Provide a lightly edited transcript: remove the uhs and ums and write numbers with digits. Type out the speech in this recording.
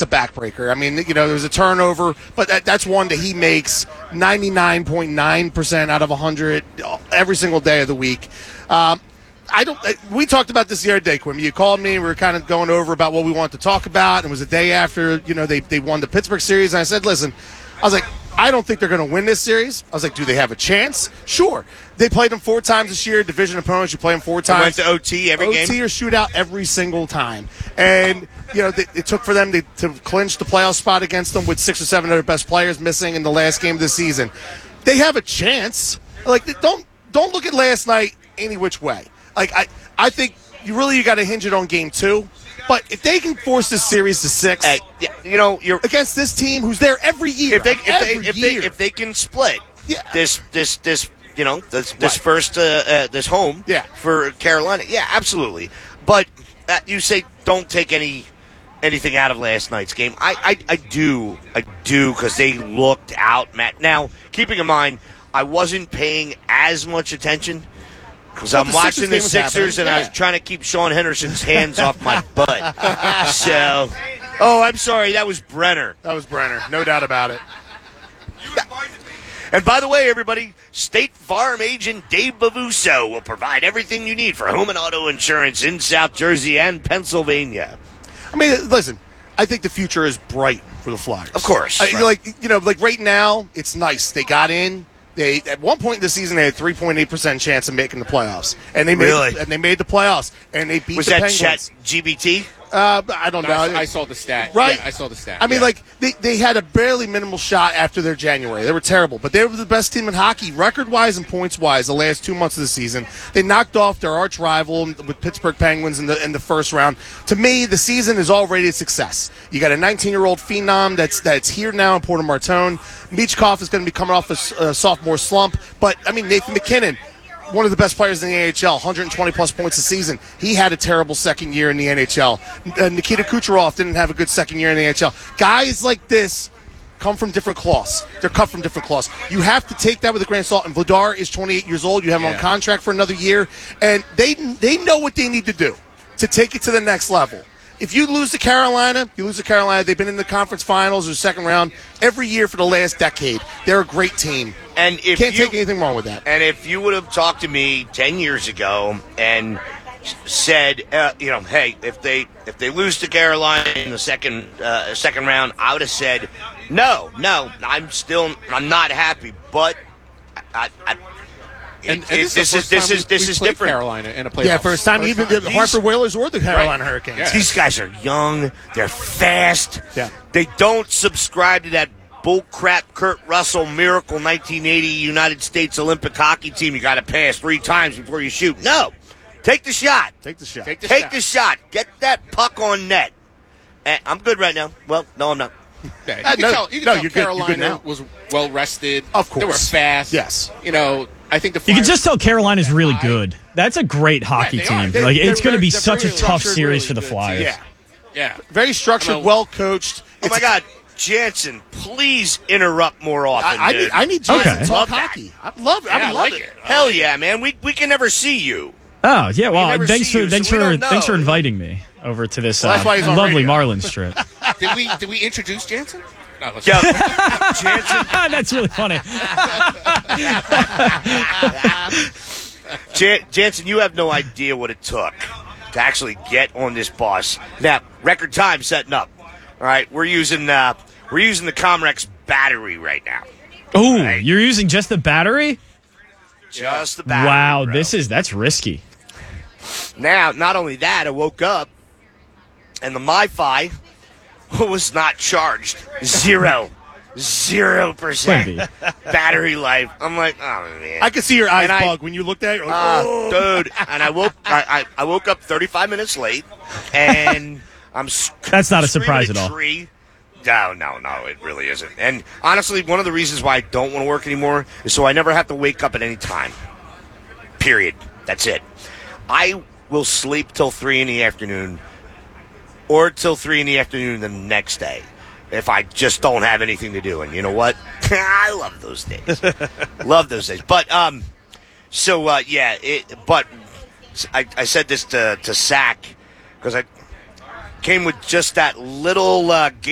a backbreaker. I mean, there was a turnover, but that's one that he makes 99.9% out of 100 every single day of the week. We talked about this the other day, Quim. You called me. We were kind of going over about what we wanted to talk about. And it was the day after, they won the Pittsburgh series. And I said, listen, I was like, I don't think they're going to win this series. I was like, do they have a chance? Sure. They played them 4 times this year. Division opponents, you play them 4 times. They went to OT every game. OT or shootout every single time. And, it took for them to clinch the playoff spot against them with 6 or 7 of their best players missing in the last game of the season. They have a chance. Like, don't look at last night any which way. Like, I think you got to hinge it on game 2. But if they can force this series to 6, you're against this team who's there every year. If they can split this first home for Carolina, absolutely. But you say don't take anything out of last night's game. I do because they looked out, Matt. Now, keeping in mind, I wasn't paying as much attention. Because I'm watching the Sixers, and I was trying to keep Sean Henderson's hands off my butt. So, I'm sorry, that was Brenner. That was Brenner, no doubt about it. And by the way, everybody, State Farm agent Dave Bavuso will provide everything you need for home and auto insurance in South Jersey and Pennsylvania. I mean, listen, I think the future is bright for the Flyers. Of course. Like right now, it's nice. They got in. At one point in the season, they had 3.8% chance of making the playoffs, and they made the playoffs, and they beat the Penguins. Was that GBT? I don't know. I saw the stat. Right? Yeah, I saw the stat. I mean, they had a barely minimal shot after their January. They were terrible, but they were the best team in hockey, record-wise and points-wise, the last 2 months of the season. They knocked off their arch rival with Pittsburgh Penguins in the first round. To me, the season is already a success. You got a 19-year-old phenom that's here now in Porter Martone. Michkov is going to be coming off a sophomore slump, but I mean Nathan McKinnon, one of the best players in the NHL, 120-plus points a season. He had a terrible second year in the NHL. Nikita Kucherov didn't have a good second year in the NHL. Guys like this come from different cloths. They're cut from different cloths. You have to take that with a grain of salt. And Vladar is 28 years old. You have him on contract for another year. And they know what they need to do to take it to the next level. If you lose to Carolina, They've been in the conference finals or second round every year for the last decade. They're a great team. And if Can't take anything wrong with that. And if you would have talked to me 10 years ago and said, hey, if they lose to Carolina in the second round, I would have said, no, I'm not happy, but this is different. Carolina in a playoff. Yeah, first time even the Harper Whalers or the Carolina Hurricanes. Yeah. These guys are young. They're fast. Yeah. They don't subscribe to that bullcrap Kurt Russell miracle 1980 United States Olympic hockey team. You got to pass 3 times before you shoot. No. Take the shot. Take the shot. Get that puck on net. And I'm good right now. Well, no, I'm not. Yeah, you can tell Carolina was well rested. Of course. They were fast. Yes. I think you can just tell Carolina's really good. That's a great hockey team. It's going to be such a tough series for the Flyers. Yeah. Very structured, well coached. Oh my God, Jansen, please interrupt more often. Dude. I need Jansen to talk hockey. I love it. Hell yeah, man. We can never see you. Oh yeah, well thanks for inviting me over to this lovely Marlins trip. Did we introduce Jansen? No, Jansen. That's really funny. Jansen, you have no idea what it took to actually get on this bus. Now, record time setting up. All right, we're using the Comrex battery right now. Oh, right? You're using just the battery? Just the battery. Wow, bro. that's risky. Now, not only that, I woke up and the MiFi was not charged. 0% battery life. I'm like, oh man. I could see your eyes bug when you looked at it. Like, oh. Dude, and I woke up 35 minutes late, and I'm. That's not a surprise at all. No, it really isn't. And honestly, one of the reasons why I don't want to work anymore is so I never have to wake up at any time. Period. That's it. I will sleep till 3 in the afternoon. Or till 3 in the afternoon the next day, if I just don't have anything to do. And you know what? I love those days. But but I said this to Sack because I came with just that little